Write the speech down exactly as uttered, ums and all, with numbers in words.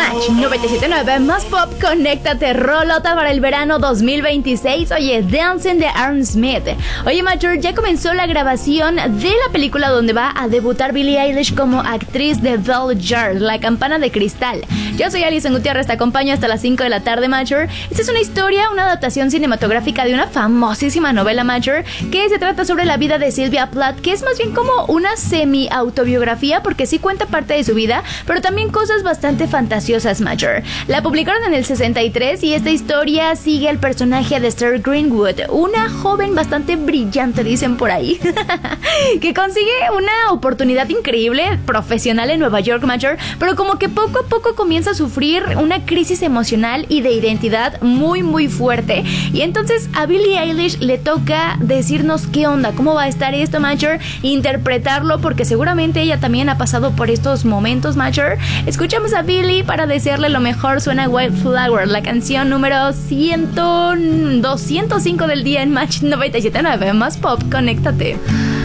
Match noventa y siete punto nueve más pop, conéctate, rolota para el verano dos mil veintiséis. Oye, Dancing de Aaron Smith. Oye, Major, ya comenzó la grabación de la película donde va a debutar Billie Eilish como actriz de Bell Jar, la campana de cristal. Yo soy Alison Gutiérrez, te acompaño hasta las cinco de la tarde, Major. Esta es una historia, una adaptación cinematográfica de una famosísima novela, Major, que se trata sobre la vida de Sylvia Plath, que es más bien como una semi-autobiografía, porque sí cuenta parte de su vida, pero también cosas bastante fantasiosas, Major. La publicaron en el sesenta y tres y esta historia sigue el personaje de Esther Greenwood, una joven bastante brillante, dicen por ahí, que consigue una oportunidad increíble profesional en Nueva York, Major, pero como que poco a poco comienza a sufrir una crisis emocional y de identidad muy muy fuerte, y entonces a Billie Eilish le toca decirnos qué onda, cómo va a estar esto, Major, interpretarlo, porque seguramente ella también ha pasado por estos momentos, Major. Escuchamos a Billie para desearle lo mejor. Suena Wildflower, la canción número cien, doscientos cinco del día en Match noventa y siete punto nueve más pop, conéctate.